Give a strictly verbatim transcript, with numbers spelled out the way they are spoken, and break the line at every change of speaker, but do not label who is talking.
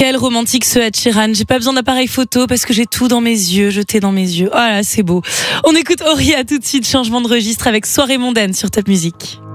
Quel romantique ce Ed Sheeran. J'ai pas besoin d'appareil photo parce que j'ai tout dans mes yeux, jeté dans mes yeux. Oh là, c'est beau. On écoute Auria tout de suite, changement de registre avec Soirée mondaine sur Top Music.